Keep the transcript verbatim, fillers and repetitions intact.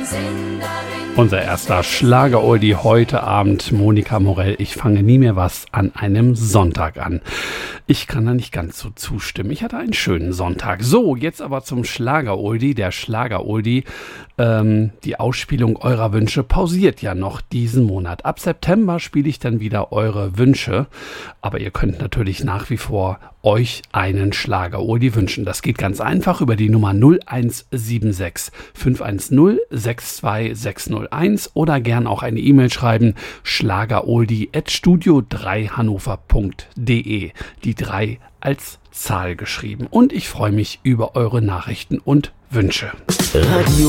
Unser erster Schlager-Oldie heute Abend, Monika Morell, ich fange nie mehr was an einem Sonntag an. Ich kann da nicht ganz so zustimmen. Ich hatte einen schönen Sonntag. So, jetzt aber zum Schlager-Oldie. Der Schlager-Oldie, ähm, die Ausspielung eurer Wünsche pausiert ja noch diesen Monat. Ab September spiele ich dann wieder eure Wünsche. Aber ihr könnt natürlich nach wie vor euch einen Schlager-Oldie wünschen. Das geht ganz einfach über die Nummer null eins sieben sechs fünf eins null sechs zwei sechs null eins oder gern auch eine E-Mail schreiben, schlageroldie at studio drei hannover punkt de. Die drei als Zahl geschrieben. Und ich freue mich über eure Nachrichten und Wünsche. Radio